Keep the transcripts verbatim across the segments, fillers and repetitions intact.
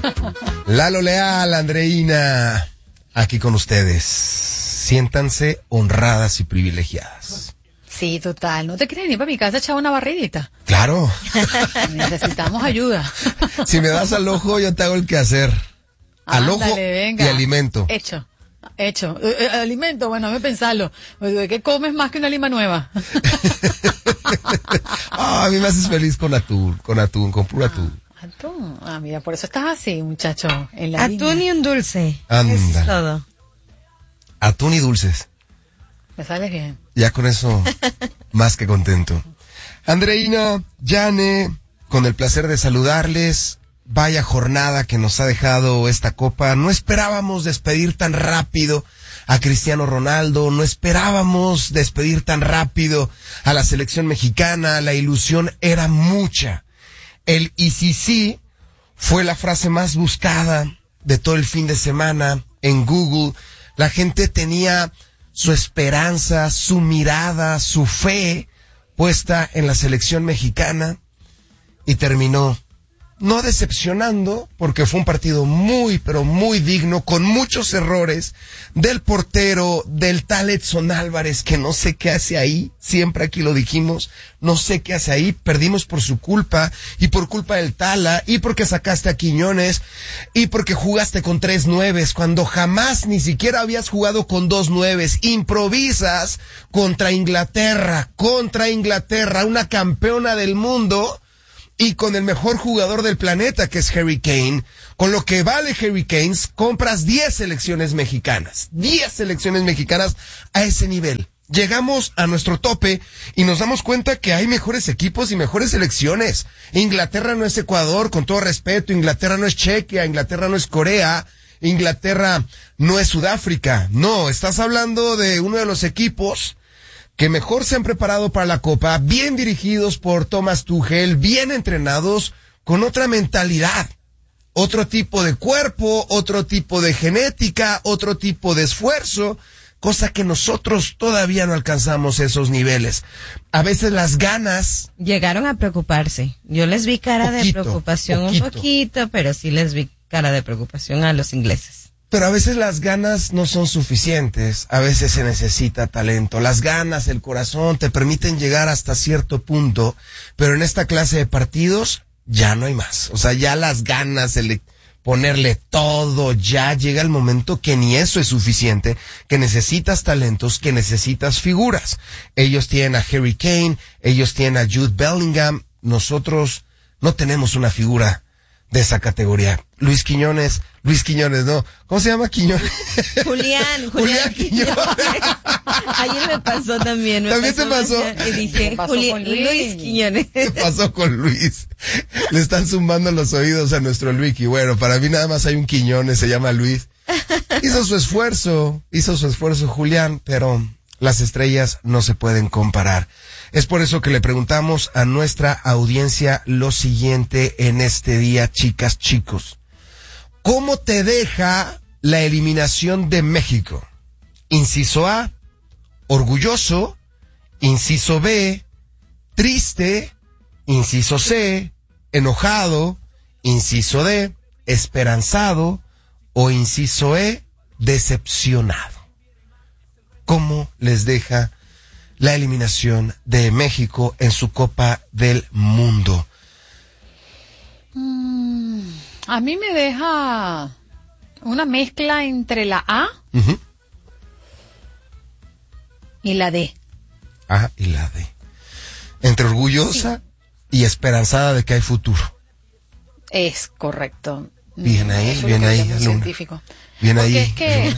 Lalo Leal, Andreina, aquí con ustedes. Siéntanse honradas y privilegiadas. Sí, total. ¿No te quieres venir para mi casa a echar una barridita? Claro. Necesitamos ayuda. Si me das al ojo, yo te hago el quehacer. Al Ándale, ojo venga. y alimento. Hecho. Hecho. Eh, eh, alimento, bueno, déjame pensarlo. ¿De qué comes más que una lima nueva? Ah, a mí me haces feliz con atún, con atún, con puro atún. Ah, atún. Ah, mira, por eso estás así, muchacho. En la Atún línea. y un dulce. Anda. Eso es todo. Atún y dulces. Me sales bien. Ya con eso, más que contento. Andreina, Yane, con el placer de saludarles. Vaya jornada que nos ha dejado esta copa. No esperábamos despedir tan rápido a Cristiano Ronaldo, no esperábamos despedir tan rápido a la selección mexicana. La ilusión era mucha. El y si sí fue la frase más buscada de todo el fin de semana en Google. La gente tenía su esperanza, su mirada, su fe puesta en la selección mexicana y terminó no decepcionando, porque fue un partido muy, pero muy digno, con muchos errores del portero, del tal Edson Álvarez, que no sé qué hace ahí, siempre aquí lo dijimos, no sé qué hace ahí, perdimos por su culpa, y por culpa del Tala, y porque sacaste a Quiñones, y porque jugaste con tres nueves, cuando jamás ni siquiera habías jugado con dos nueves, improvisas contra Inglaterra, contra Inglaterra, una campeona del mundo, y con el mejor jugador del planeta, que es Harry Kane. Con lo que vale Harry Kane, compras diez selecciones mexicanas. diez selecciones mexicanas a ese nivel. Llegamos a nuestro tope y nos damos cuenta que hay mejores equipos y mejores selecciones. Inglaterra no es Ecuador, con todo respeto. Inglaterra no es Chequia, Inglaterra no es Corea, Inglaterra no es Sudáfrica. No, estás hablando de uno de los equipos que mejor se han preparado para la Copa, bien dirigidos por Thomas Tuchel, bien entrenados, con otra mentalidad, otro tipo de cuerpo, otro tipo de genética, otro tipo de esfuerzo, cosa que nosotros todavía no alcanzamos esos niveles. A veces las ganas... Llegaron a preocuparse. Yo les vi cara poquito, de preocupación poquito. un poquito, pero sí les vi cara de preocupación a los ingleses. Pero a veces las ganas no son suficientes, a veces se necesita talento. Las ganas, el corazón te permiten llegar hasta cierto punto, pero en esta clase de partidos ya no hay más. O sea, ya las ganas, el ponerle todo, ya llega el momento que ni eso es suficiente, que necesitas talentos, que necesitas figuras. Ellos tienen a Harry Kane, ellos tienen a Jude Bellingham, nosotros no tenemos una figura de esa categoría. Luis Quiñones, Luis Quiñones, no, ¿cómo se llama Quiñones? Julián, Julián, Julián Quiñones. Ayer me pasó también. Me ¿También te pasó? Y dije, ¿Qué pasó Julián, con Luis? Luis Quiñones. ¿Qué pasó con Luis? Le están zumbando los oídos a nuestro Luis, y bueno, para mí nada más hay un Quiñones, se llama Luis. Hizo su esfuerzo, hizo su esfuerzo Julián, pero las estrellas no se pueden comparar. Es por eso que le preguntamos a nuestra audiencia lo siguiente en este día, chicas, chicos. ¿Cómo te deja la eliminación de México? Inciso A, orgulloso. Inciso B, triste. Inciso C, enojado. Inciso D, esperanzado. O inciso E, decepcionado. ¿Cómo les deja la eliminación de México en su Copa del Mundo? Mm, a mí me deja una mezcla entre la A Uh-huh. y la D. A y la D. Entre orgullosa sí. y esperanzada de que hay futuro. Es correcto. Bien ahí, Eso bien lo que ahí, llamo Luna. científico. Bien Porque ahí. es que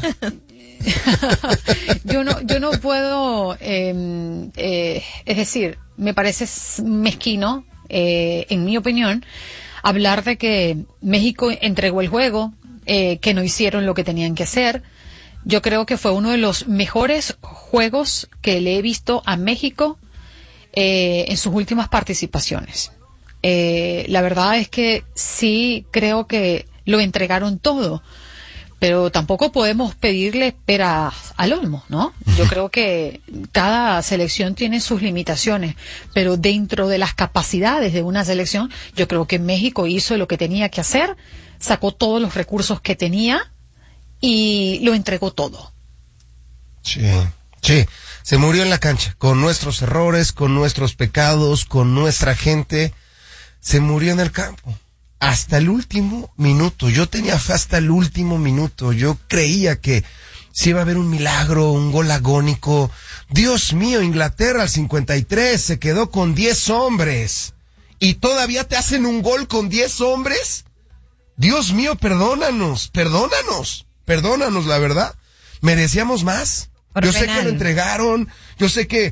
yo no yo no puedo eh, eh, es decir, me parece mezquino eh, en mi opinión hablar de que México entregó el juego, eh, que no hicieron lo que tenían que hacer. Yo creo que fue uno de los mejores juegos que le he visto a México eh, en sus últimas participaciones. Eh, la verdad es que sí creo que lo entregaron todo, pero tampoco podemos pedirle peras al olmo, ¿no? Yo creo que cada selección tiene sus limitaciones, pero dentro de las capacidades de una selección, yo creo que México hizo lo que tenía que hacer sacó todos los recursos que tenía y lo entregó todo. Sí, sí, se murió en la cancha, con nuestros errores, con nuestros pecados, con nuestra gente, se murió en el campo. Hasta el último minuto, yo tenía fe hasta el último minuto, yo creía que si iba a haber un milagro, un gol agónico. Dios mío, Inglaterra al cincuenta y tres se quedó con diez hombres. ¿Y todavía te hacen un gol con diez hombres? Dios mío, perdónanos, perdónanos, perdónanos, la verdad. Merecíamos más. Por yo penal. sé que lo entregaron, yo sé que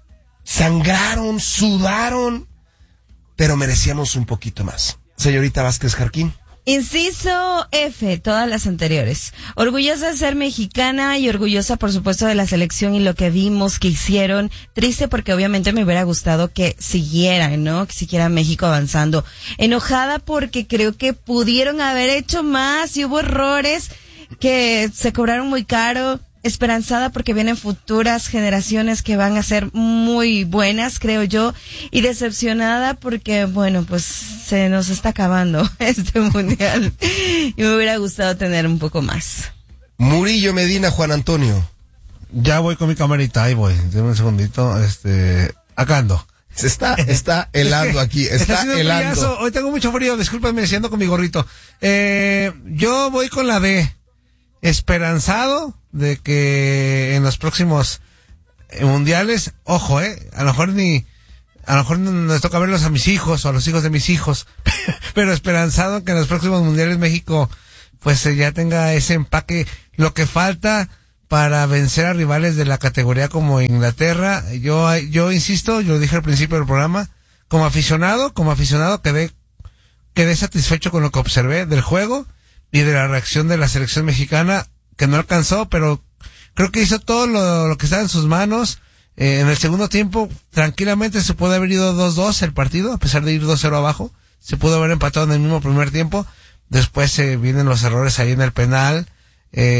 sangraron, sudaron, pero merecíamos un poquito más. Señorita Vázquez Jarquín. Inciso F, todas las anteriores. Orgullosa de ser mexicana y orgullosa, por supuesto, de la selección y lo que vimos que hicieron. Triste porque obviamente me hubiera gustado que siguieran, ¿no? Que siguiera México avanzando. Enojada porque creo que pudieron haber hecho más y hubo errores que se cobraron muy caro. Esperanzada porque vienen futuras generaciones que van a ser muy buenas, creo yo, y decepcionada porque, bueno, pues se nos está acabando este mundial y me hubiera gustado tener un poco más. Murillo Medina, Juan Antonio. Ya voy con mi camarita, ahí voy, denme un segundito, este, acá ando. Se está, está helando aquí, está, haciendo helando. frillazo. Hoy tengo mucho frío, discúlpenme si ando con mi gorrito. Eh, yo voy con la D, esperanzado de que en los próximos mundiales, ojo, eh, a lo mejor ni, a lo mejor nos toca verlos a mis hijos o a los hijos de mis hijos, pero esperanzado que en los próximos mundiales México, pues ya tenga ese empaque, lo que falta para vencer a rivales de la categoría como Inglaterra. Yo, yo insisto, yo lo dije al principio del programa, como aficionado, como aficionado quedé, quedé satisfecho con lo que observé del juego y de la reacción de la selección mexicana, que no alcanzó, pero creo que hizo todo lo, lo que estaba en sus manos. Eh, en el segundo tiempo, tranquilamente se puede haber ido dos dos el partido, a pesar de ir dos cero abajo. Se pudo haber empatado en el mismo primer tiempo. Después eh, vienen los errores ahí en el penal. Eh,